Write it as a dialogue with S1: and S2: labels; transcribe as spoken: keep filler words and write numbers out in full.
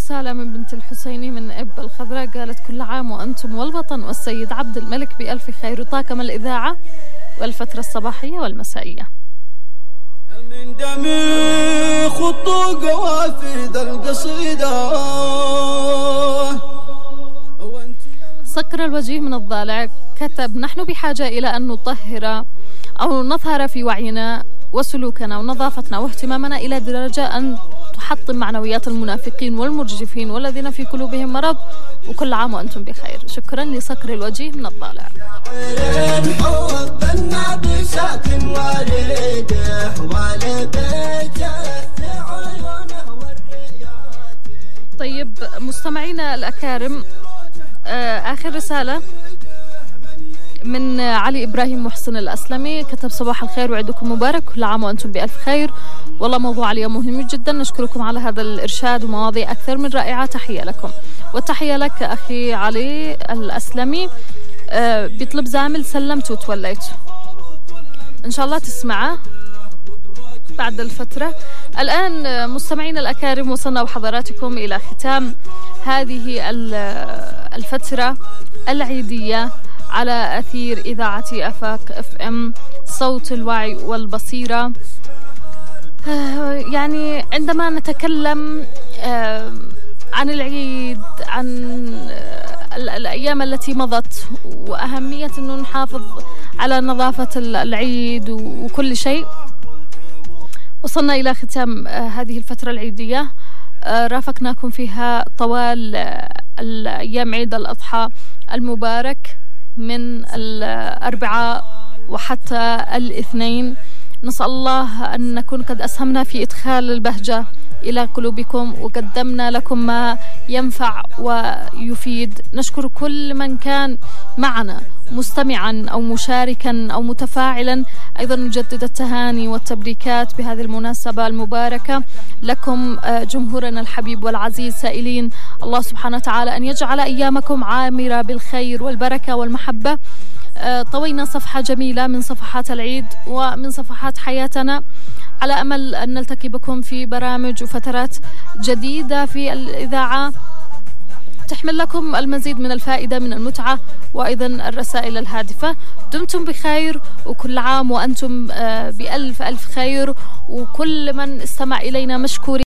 S1: رسالة من بنت الحسيني من إب الخضراء، قالت كل عام وأنتم والوطن والسيد عبد الملك بألف خير، وطاقم الإذاعة والفترة الصباحية والمسائية.
S2: من دمي خطو قوافي ذا القصيدة.
S1: صقر الوجيه من الضالع كتب: نحن بحاجة إلى أن نطهر أو نظهر في وعينا وسلوكنا ونظافتنا واهتمامنا إلى درجة أن تحطم معنويات المنافقين والمرجفين والذين في قلوبهم مرض. وكل عام وأنتم بخير. شكرا لصقر الوجيه من الضالع. طيب مستمعينا الأكارم، آخر رسالة من علي إبراهيم محسن الأسلمي، كتب: صباح الخير وعيدكم مبارك، كل عام وأنتم بألف خير. والله موضوع اليوم مهم جدا، نشكركم على هذا الإرشاد ومواضيع أكثر من رائعة. تحية لكم. والتحية لك أخي علي الأسلمي. أه بيطلب زامل سلمت وتوليت، إن شاء الله تسمعه بعد الفترة. الآن مستمعين الأكارم، وصلنا وحضراتكم إلى ختام هذه الفترة العيدية على أثير إذاعة أفاق اف ام صوت الوعي والبصيرة. يعني عندما نتكلم عن العيد، عن الأيام التي مضت، وأهمية أنه نحافظ على نظافة العيد وكل شيء، وصلنا إلى ختام هذه الفترة العيدية. رافقناكم فيها طوال الأيام عيد الأضحى المبارك من الأربعاء وحتى الاثنين. نسأل الله أن نكون قد أسهمنا في إدخال البهجة إلى قلوبكم وقدمنا لكم ما ينفع ويفيد. نشكر كل من كان معنا مستمعا أو مشاركا أو متفاعلا. أيضا نجدد التهاني والتبريكات بهذه المناسبة المباركة لكم جمهورنا الحبيب والعزيز، سائلين الله سبحانه وتعالى أن يجعل أيامكم عامرة بالخير والبركة والمحبة. طوينا صفحة جميلة من صفحات العيد ومن صفحات حياتنا، على أمل أن نلتقي بكم في برامج وفترات جديدة في الإذاعة تحمل لكم المزيد من الفائدة من المتعة وأيضا الرسائل الهادفة. دمتم بخير وكل عام وأنتم بألف ألف خير، وكل من استمع إلينا مشكورين.